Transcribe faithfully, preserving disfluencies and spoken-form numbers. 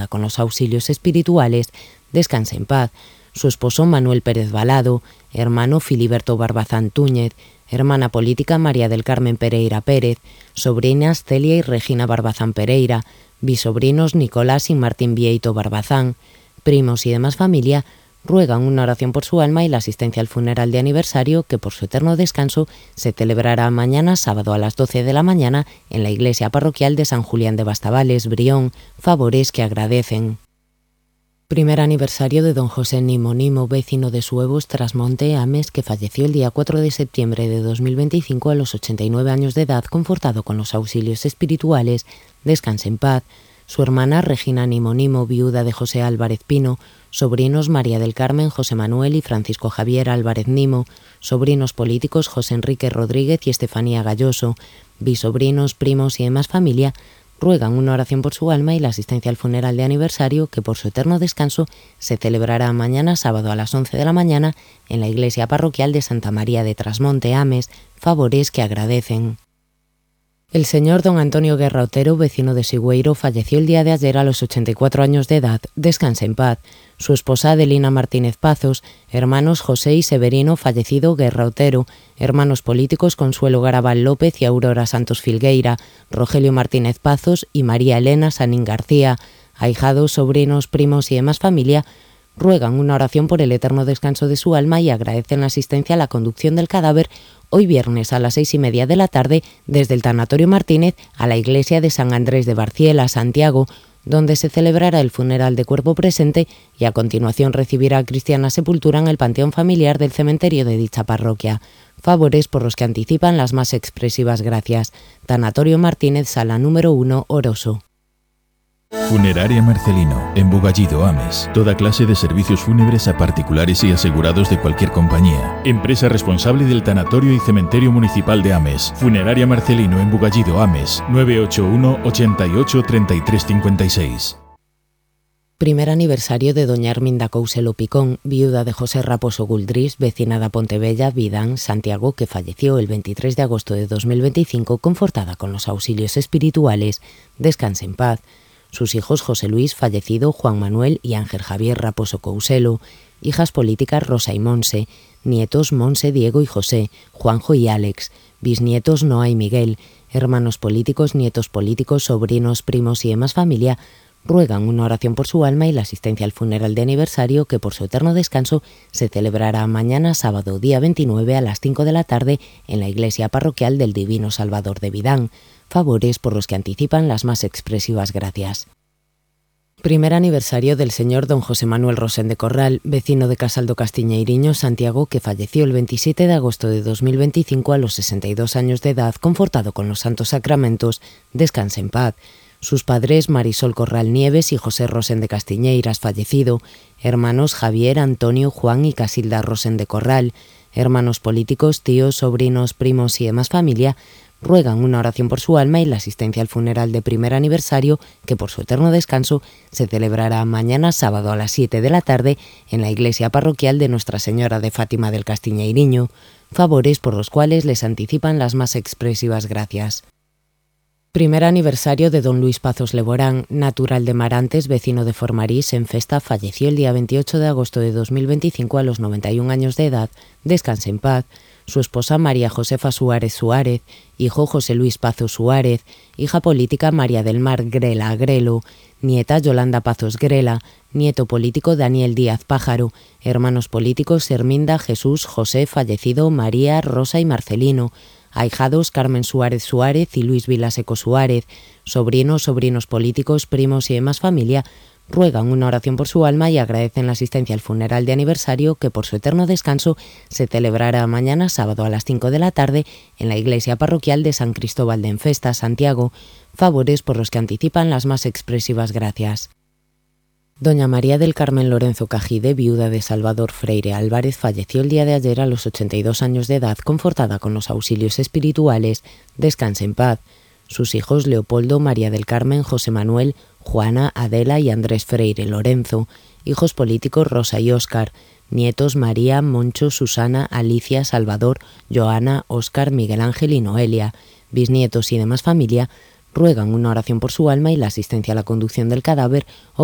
confortada con los auxilios espirituales, descanse en paz. Su esposo Manuel Pérez Balado, hermano Filiberto Barbazán Túñez, hermana política María del Carmen Pereira Pérez, sobrinas Celia y Regina Barbazán Pereira, bisobrinos Nicolás y Martín Vieito Barbazán, primos y demás familia, ruegan una oración por su alma y la asistencia al funeral de aniversario que por su eterno descanso se celebrará mañana sábado a las doce de la mañana en la iglesia parroquial de San Julián de Bastavales, Brión, favores que agradecen. Primer aniversario de don José Nimo Nimo, vecino de Suevos, Trasmonte, Ames, que falleció el día cuatro de septiembre de dos mil veinticinco a los ochenta y nueve años de edad, confortado con los auxilios espirituales, descanse en paz. Su hermana Regina Nimo Nimo, viuda de José Álvarez Pino, sobrinos María del Carmen, José Manuel y Francisco Javier Álvarez Nimo, sobrinos políticos José Enrique Rodríguez y Estefanía Galloso, bisobrinos, primos y demás familia, ruegan una oración por su alma y la asistencia al funeral de aniversario que por su eterno descanso se celebrará mañana sábado a las once de la mañana en la iglesia parroquial de Santa María de Trasmonte, Ames, favores que agradecen. El señor don Antonio Guerra Otero, vecino de Sigüeiro, falleció el día de ayer a los ochenta y cuatro años de edad, descanse en paz. Su esposa Adelina Martínez Pazos, hermanos José y Severino fallecido Guerra Otero, hermanos políticos Consuelo Garabal López y Aurora Santos Filgueira, Rogelio Martínez Pazos y María Elena Sanín García, ahijados, sobrinos, primos y demás familia, ruegan una oración por el eterno descanso de su alma y agradecen la asistencia a la conducción del cadáver hoy viernes a las seis y media de la tarde desde el Tanatorio Martínez a la iglesia de San Andrés de Barciela, Santiago, donde se celebrará el funeral de cuerpo presente y a continuación recibirá cristiana sepultura en el panteón familiar del cementerio de dicha parroquia. Favores por los que anticipan las más expresivas gracias. Tanatorio Martínez, sala número uno, Oroso. Funeraria Marcelino, en Bugallido, Ames. Toda clase de servicios fúnebres a particulares y asegurados de cualquier compañía. Empresa responsable del Tanatorio y Cementerio Municipal de Ames. Funeraria Marcelino, en Bugallido, Ames. nueve ocho uno, ochenta y ocho, treinta y tres cincuenta y seis. Primer aniversario de doña Arminda Couselo Picón, viuda de José Raposo Guldrís, vecina de Pontebella, Vidán, Santiago, que falleció el veintitrés de agosto de dos mil veinticinco, confortada con los auxilios espirituales. Descanse en paz. Sus hijos José Luis, fallecido, Juan Manuel y Ángel Javier Raposo Couselo, hijas políticas Rosa y Monse, nietos Monse, Diego y José, Juanjo y Álex, bisnietos Noa y Miguel, hermanos políticos, nietos políticos, sobrinos, primos y demás familia, ruegan una oración por su alma y la asistencia al funeral de aniversario que por su eterno descanso se celebrará mañana sábado día veintinueve a las cinco de la tarde en la iglesia parroquial del Divino Salvador de Vidán. Favores por los que anticipan las más expresivas gracias. Primer aniversario del señor don José Manuel Rosén de Corral, vecino de Casaldo Castiñeiriño, Santiago, que falleció el veintisiete de agosto de dos mil veinticinco a los sesenta y dos años de edad, confortado con los santos sacramentos. Descanse en paz. Sus padres Marisol Corral Nieves y José Rosén de Castiñeiras, fallecido, hermanos Javier, Antonio, Juan y Casilda Rosén de Corral, hermanos políticos, tíos, sobrinos, primos y demás familia, ruegan una oración por su alma y la asistencia al funeral de primer aniversario que por su eterno descanso se celebrará mañana sábado a las siete de la tarde en la iglesia parroquial de Nuestra Señora de Fátima del Castiñeiriño, favores por los cuales les anticipan las más expresivas gracias. Primer aniversario de don Luis Pazos Leborán, natural de Marantes, vecino de Formarís, en Festa, falleció el día veintiocho de agosto de dos mil veinticinco a los noventa y un años de edad, descanse en paz. Su esposa María Josefa Suárez Suárez, hijo José Luis Pazos Suárez, hija política María del Mar Grela Grelo, nieta Yolanda Pazos Grela, nieto político Daniel Díaz Pájaro, hermanos políticos Herminda, Jesús, José, fallecido, María, Rosa y Marcelino, ahijados Carmen Suárez Suárez y Luis Vilaseco Suárez, sobrinos, sobrinos políticos, primos y demás familia, ruegan una oración por su alma y agradecen la asistencia al funeral de aniversario que por su eterno descanso se celebrará mañana sábado a las cinco de la tarde en la iglesia parroquial de San Cristóbal de Enfesta, Santiago, favores por los que anticipan las más expresivas gracias. Doña María del Carmen Lorenzo Cajide, viuda de Salvador Freire Álvarez, falleció el día de ayer a los ochenta y dos años de edad, confortada con los auxilios espirituales. Descanse en paz. Sus hijos Leopoldo, María del Carmen, José Manuel, Juana, Adela y Andrés Freire Lorenzo, hijos políticos Rosa y Óscar, nietos María, Moncho, Susana, Alicia, Salvador, Joana, Óscar, Miguel Ángel y Noelia, bisnietos y demás familia, ruegan una oración por su alma y la asistencia a la conducción del cadáver